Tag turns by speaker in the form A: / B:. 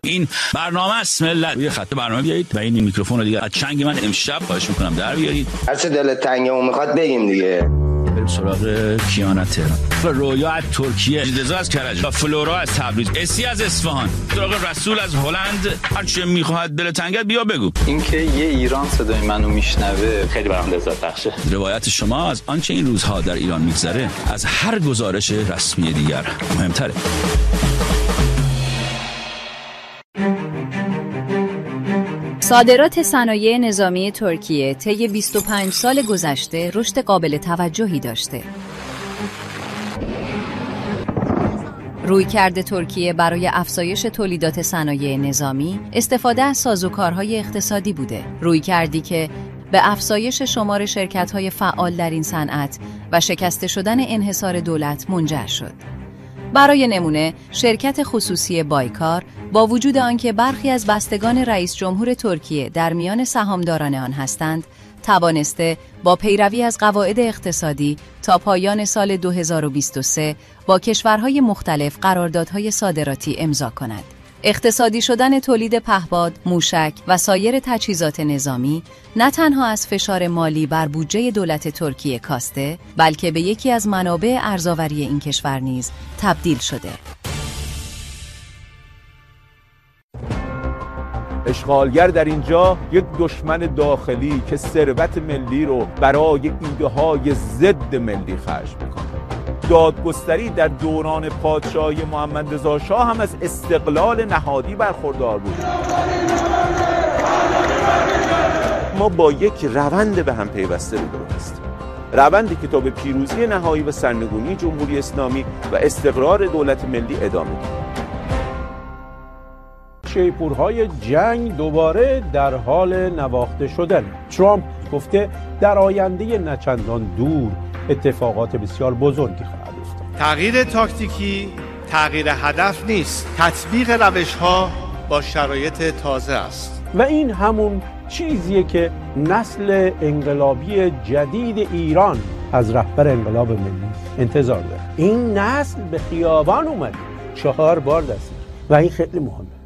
A: این برنامه است ملت. یه خط برنامه بیایید و این میکروفون رو دیگه از چنگ من امشب خواهش میکنم در بیارید.
B: هر چه دلت تنگه میخواد بگیم دیگه.
A: بریم سراغ کیانا تهران، رویا از ترکیه، رضا از کرج، فلورا از تبریز، اسی از اصفهان، سراغ رسول از هلند. هر چه میخواد دل تنگت بیا بگو.
C: اینکه یه ایران صدای منو میشنوه
A: خیلی برام لذت بخشه. روایت شما از آنچه این روزها در ایران میگذره از هر گزارش رسمی دیگر مهمتره.
D: صادرات صنایع نظامی ترکیه طی 25 سال گذشته رشد قابل توجهی داشته. رویکرد ترکیه برای افزایش تولیدات صنایع نظامی استفاده از سازوکارهای اقتصادی بوده. رویکردی که به افزایش شمار شرکت‌های فعال در این صنعت و شکسته شدن انحصار دولت منجر شد. برای نمونه شرکت خصوصی بایکار با وجود آنکه برخی از بستگان رئیس جمهور ترکیه در میان سهامداران آن هستند، توانسته با پیروی از قواعد اقتصادی تا پایان سال 2023 با کشورهای مختلف قراردادهای صادراتی امضا کند. اقتصادی شدن تولید پهپاد، موشک و سایر تجهیزات نظامی نه تنها از فشار مالی بر بودجه دولت ترکیه کاسته، بلکه به یکی از منابع ارزآوری این کشور نیز تبدیل شده.
E: اشغالگر در اینجا یک دشمن داخلی که ثروت ملی رو برای ایده‌های ضد ملی خرج میکنه. دادگستری در دوران پادشاهی محمد رضا شاه هم از استقلال نهادی برخوردار بود. ما با یک روند به هم پیوسته رو هستیم. روندی که تا به پیروزی نهایی و سرنگونی جمهوری اسلامی و استقرار دولت ملی ادامه دارد.
F: شیپورهای جنگ دوباره در حال نواخته شدن. ترامپ گفته در آینده نچندان دور اتفاقات بسیار بزرگی خواهد افتاد.
G: تغییر تاکتیکی تغییر هدف نیست، تطبیق روش‌ها با شرایط تازه است.
F: و این همون چیزیه که نسل انقلابی جدید ایران از رهبر انقلاب ملی انتظار داره. این نسل به خیابان اومد 4 بار دست و این خیلی مهمه.